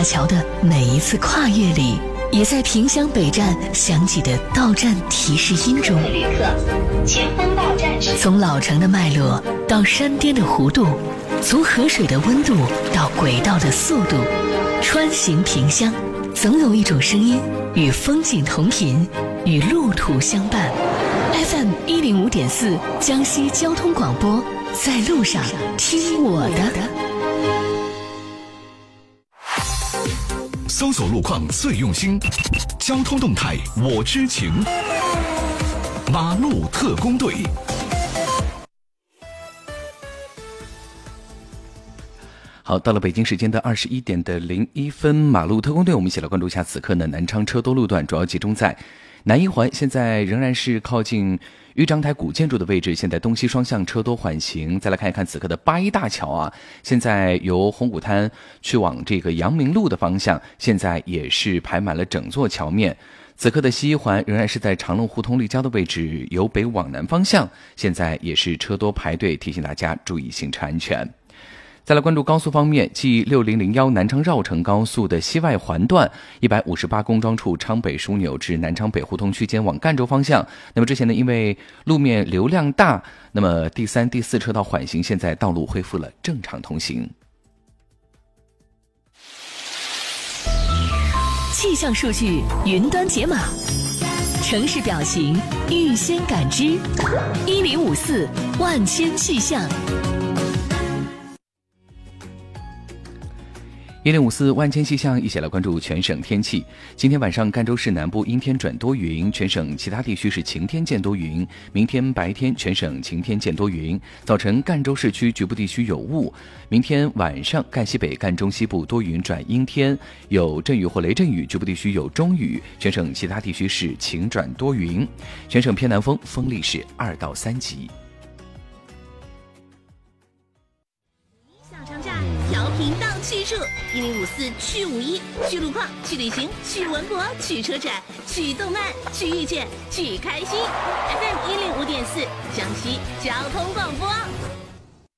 桥的每一次跨越里，也在萍乡北站响起的到站提示音中。 旅客，前方到站是。 从老城的脉络到山巅的弧度，从河水的温度到轨道的速度，穿行萍乡，总有一种声音与风景同频，与路途相伴。FM 105.4江西交通广播，在路上听我的。 搜索路况最用心，交通动态我知情。马路特工队。好，到了北京时间的21点01分，马路特工队，我们一起来关注一下此刻呢南昌车多路段，主要集中在南一环，现在仍然是靠近豫章台古建筑的位置，现在东西双向车多缓行。再来看一看此刻的8一大桥啊，现在由红谷滩去往这个阳明路的方向，现在也是排满了整座桥面。此刻的西一环仍然是在长乐胡同立交的位置，由北往南方向，现在也是车多排队，提醒大家注意行车安全。再来关注高速方面，继6001南昌绕城高速的西外环段158公庄处昌北枢纽至南昌北胡同区间往赣州方向，那么之前呢，因为路面流量大，那么第3、第4车道缓行，现在道路恢复了正常通行。 气象数据云端解码，城市表情预先感知，1054万千气象。 1054万千气象，一起来关注全省天气。今天晚上赣州市南部阴天转多云，全省其他地区是晴天见多云。明天白天全省晴天见多云，早晨赣州市区局部地区有雾。明天晚上赣西北、赣中西部多云转阴天，有阵雨或雷阵雨，局部地区有中雨。全省其他地区是晴转多云。全省偏南风，风力是2到3级。 调频到去处，1054去5·1，去路况，去旅行，去文博，去车展，去动漫，去遇见，去开心。FM 105.4江西交通广播。